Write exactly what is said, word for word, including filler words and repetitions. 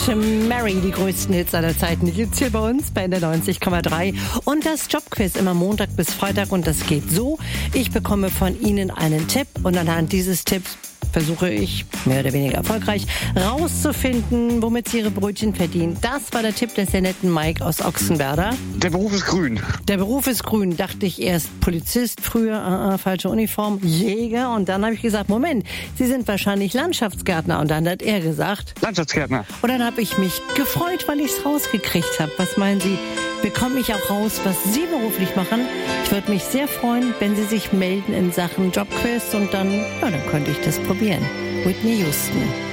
Mary, die größten Hits aller Zeiten, die gibt's hier bei uns bei der neunzig Komma drei. Und das Jobquiz immer Montag bis Freitag und das geht so. Ich bekomme von Ihnen einen Tipp und anhand dieses Tipps versuche ich, mehr oder weniger erfolgreich, rauszufinden, womit sie ihre Brötchen verdienen. Das war der Tipp des sehr netten Mike aus Ochsenwerder. Der Beruf ist grün. Der Beruf ist grün, dachte ich erst Polizist, früher, uh, uh, falsche Uniform, Jäger. Und dann habe ich gesagt, Moment, Sie sind wahrscheinlich Landschaftsgärtner. Und dann hat er gesagt, Landschaftsgärtner. Und dann habe ich mich gefreut, weil ich es rausgekriegt habe. Was meinen Sie, bekomme ich auch raus, was Sie beruflich machen? Ich würde mich sehr freuen, wenn Sie sich melden in Sachen Jobquiz und dann, ja, dann könnte ich das probieren. Whitney Houston.